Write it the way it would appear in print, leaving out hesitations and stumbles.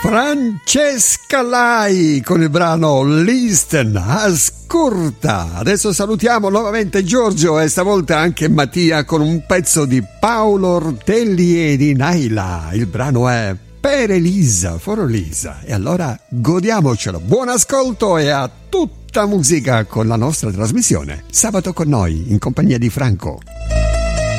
Francesca Lai con il brano Listen, ascolta. Adesso salutiamo nuovamente Giorgio e stavolta anche Mattia con un pezzo di Paolo Ortelli e di Naila. Il brano è Per Elisa, for Elisa. E allora godiamocelo. Buon ascolto e a tutta musica con la nostra trasmissione. Sabato con noi in compagnia di Franco.